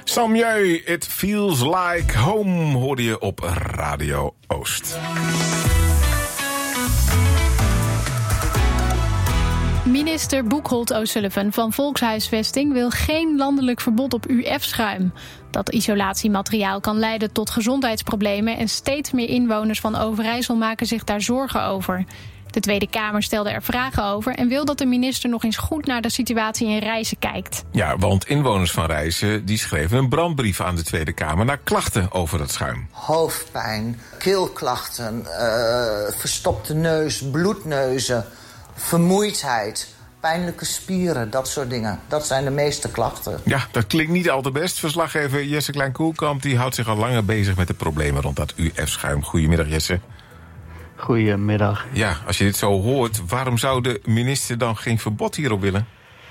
Samjeu, It Feels Like Home hoorde je op Radio Oost. Minister Boekholt O'Sullivan van Volkshuisvesting wil geen landelijk verbod op UF-schuim. Dat isolatiemateriaal kan leiden tot gezondheidsproblemen en steeds meer inwoners van Overijssel maken zich daar zorgen over. De Tweede Kamer stelde er vragen over en wil dat de minister nog eens goed naar de situatie in Rijssen kijkt. Ja, want inwoners van Rijssen die schreven een brandbrief aan de Tweede Kamer naar klachten over dat schuim. Hoofdpijn, keelklachten, verstopte neus, bloedneuzen, vermoeidheid, pijnlijke spieren, dat soort dingen. Dat zijn de meeste klachten. Ja, dat klinkt niet al te best. Verslaggever Jesse Klein-Koelkamp die houdt zich al langer bezig met de problemen rond dat UF-schuim. Goedemiddag, Jesse. Goedemiddag. Ja, als je dit zo hoort, waarom zou de minister dan geen verbod hierop willen?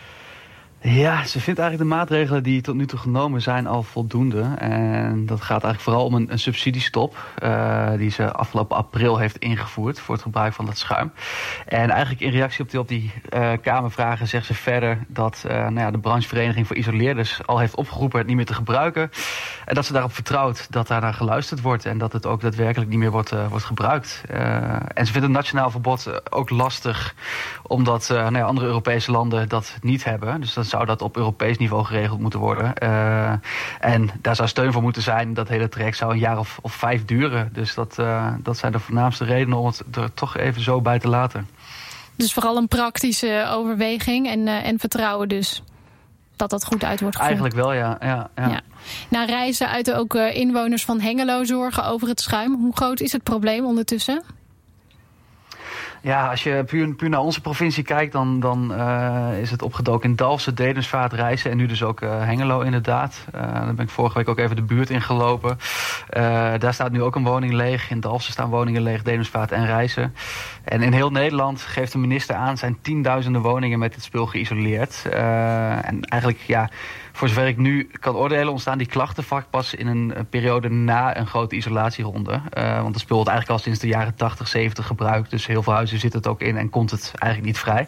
Ja, ze vindt eigenlijk de maatregelen die tot nu toe genomen zijn al voldoende. En dat gaat eigenlijk vooral om een subsidiestop die ze afgelopen april heeft ingevoerd voor het gebruik van dat schuim. En eigenlijk in reactie op die Kamervragen zegt ze verder dat de branchevereniging voor isoleerders al heeft opgeroepen het niet meer te gebruiken. En dat ze daarop vertrouwt dat daar naar geluisterd wordt en dat het ook daadwerkelijk niet meer wordt gebruikt. En ze vindt een nationaal verbod ook lastig, omdat andere Europese landen dat niet hebben. Dus dan zou dat op Europees niveau geregeld moeten worden. En daar zou steun voor moeten zijn. Dat hele traject zou een jaar of 5 duren. Dus dat zijn de voornaamste redenen om het er toch even zo bij te laten. Dus vooral een praktische overweging en vertrouwen dus dat goed uit wordt gevoerd. Eigenlijk wel, ja. Na Rijssen uiten ook inwoners van Hengelo zorgen over het schuim. Hoe groot is het probleem ondertussen? Ja, als je puur naar onze provincie kijkt, dan is het opgedoken in Dalfsen, Dedemsvaart, Rijssen en nu dus ook Hengelo inderdaad. Daar ben ik vorige week ook even de buurt ingelopen. Daar staat nu ook een woning leeg. In Dalfsen staan woningen leeg, Dedemsvaart en Rijssen. En in heel Nederland geeft de minister aan zijn tienduizenden woningen met dit spul geïsoleerd. En eigenlijk, voor zover ik nu kan oordelen, ontstaan die klachten vaak pas in een periode na een grote isolatieronde. Want het spul wordt eigenlijk al sinds de jaren 80, 70 gebruikt. Dus heel veel huizen zit het ook in en komt het eigenlijk niet vrij.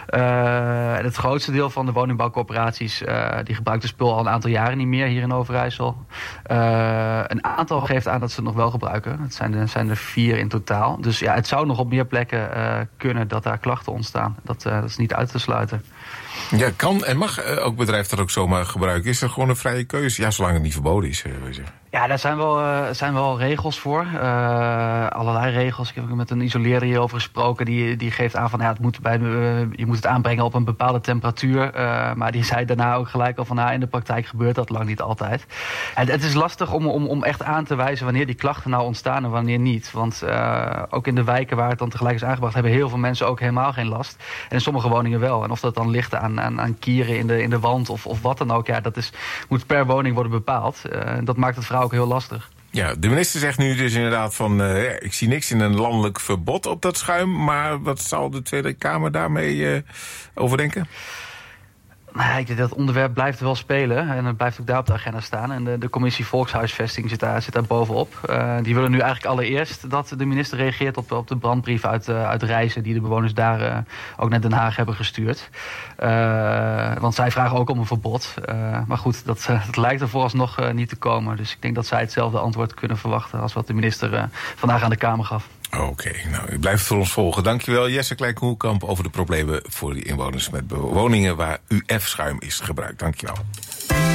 En het grootste deel van de woningbouwcorporaties die gebruikt het spul al een aantal jaren niet meer hier in Overijssel. Een aantal geeft aan dat ze het nog wel gebruiken. Het zijn er 4 in totaal. Dus ja, het zou nog op meer plekken kunnen dat daar klachten ontstaan. Dat is niet uit te sluiten. Ja, kan en mag ook bedrijf dat ook zomaar gebruiken? Is er gewoon een vrije keuze? Ja, zolang het niet verboden is, wil je zeggen. Ja, daar zijn wel regels voor. Allerlei regels. Ik heb met een isoleerder hierover gesproken. Die geeft aan van je moet het aanbrengen op een bepaalde temperatuur. Maar die zei daarna ook gelijk al van in de praktijk gebeurt dat lang niet altijd. En het is lastig om echt aan te wijzen wanneer die klachten nou ontstaan en wanneer niet. Want ook in de wijken waar het dan tegelijk is aangebracht, hebben heel veel mensen ook helemaal geen last. En in sommige woningen wel. En of dat dan ligt aan kieren in de wand of wat dan ook. Ja, dat moet per woning worden bepaald. Dat maakt het vooral ook heel lastig. Ja, de minister zegt nu dus inderdaad van ik zie niks in een landelijk verbod op dat schuim. Maar wat zal de Tweede Kamer daarmee over denken? Dat onderwerp blijft wel spelen en het blijft ook daar op de agenda staan. En de commissie Volkshuisvesting zit daar bovenop. Die willen nu eigenlijk allereerst dat de minister reageert op de brandbrief uit Rijssen die de bewoners daar ook naar Den Haag hebben gestuurd. Want zij vragen ook om een verbod. Maar goed, dat lijkt er vooralsnog niet te komen. Dus ik denk dat zij hetzelfde antwoord kunnen verwachten als wat de minister vandaag aan de Kamer gaf. Oké, u blijft het voor ons volgen. Dankjewel, Jesse Klein-Koelkamp, over de problemen voor die inwoners met woningen waar UF-schuim is gebruikt. Dankjewel.